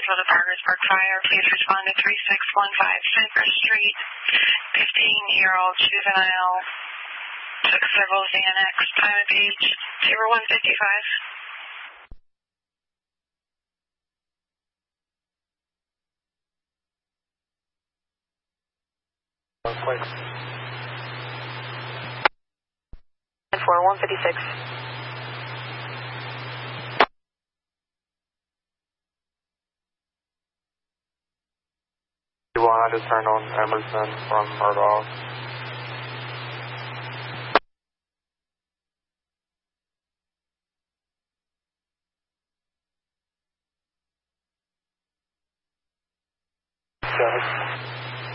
for the Parkersburg Fire. Please respond to 3615 Cypress Street. 15-year-old juvenile took several Xanax. Time of age 0155. For 156. You want to turn on Emerson from Murdoch. Yes.